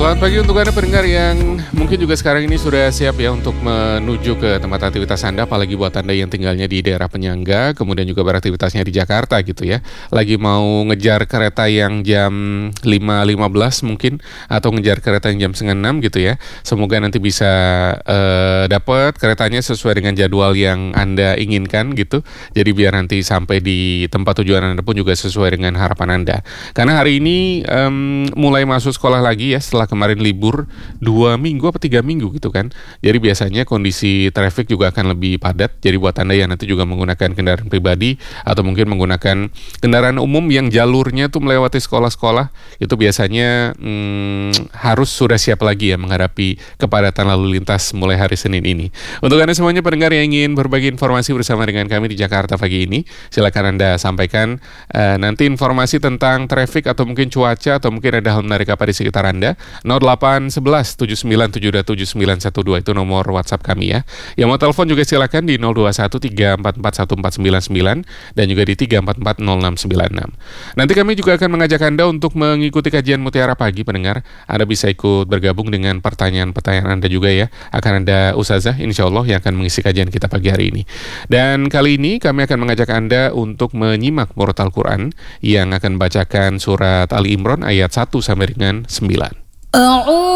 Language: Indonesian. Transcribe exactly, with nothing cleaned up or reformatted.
Selamat pagi untuk Anda pendengar yang mungkin juga sekarang ini sudah siap ya untuk menuju ke tempat aktivitas Anda, apalagi buat Anda yang tinggalnya di daerah penyangga, kemudian juga beraktivitasnya di Jakarta gitu ya. Lagi mau ngejar kereta yang jam lima lima belas mungkin, atau ngejar kereta yang jam setengah enam gitu ya. Semoga nanti bisa uh, dapat keretanya sesuai dengan jadwal yang Anda inginkan gitu. Jadi biar nanti sampai di tempat tujuan Anda pun juga sesuai dengan harapan Anda. Karena hari ini um, mulai masuk sekolah lagi ya, setelah kemarin libur dua minggu apa tiga minggu gitu kan. Jadi biasanya kondisi traffic juga akan lebih padat. Jadi buat Anda yang nanti juga menggunakan kendaraan pribadi atau mungkin menggunakan kendaraan umum yang jalurnya tuh melewati sekolah-sekolah, itu biasanya hmm, harus sudah siap lagi ya menghadapi kepadatan lalu lintas mulai hari Senin ini. Untuk Anda semuanya pendengar yang ingin berbagi informasi bersama dengan kami di Jakarta pagi ini, silakan Anda sampaikan uh, nanti informasi tentang traffic atau mungkin cuaca atau mungkin ada hal menarik apa di sekitar Anda. nol delapan satu satu tujuh sembilan tujuh dua tujuh sembilan satu dua itu nomor WhatsApp kami ya. Yang mau telepon juga silakan di nol dua satu tiga empat empat satu empat sembilan sembilan dan juga di tiga empat empat nol enam sembilan enam. Nanti kami juga akan mengajak Anda untuk mengikuti kajian Mutiara Pagi pendengar. Anda bisa ikut bergabung dengan pertanyaan-pertanyaan Anda juga ya. Akan ada Ustazah insya Allah yang akan mengisi kajian kita pagi hari ini. Dan kali ini kami akan mengajak Anda untuk menyimak murat Al-Quran yang akan bacakan surat Ali Imran ayat satu sampai dengan sembilan.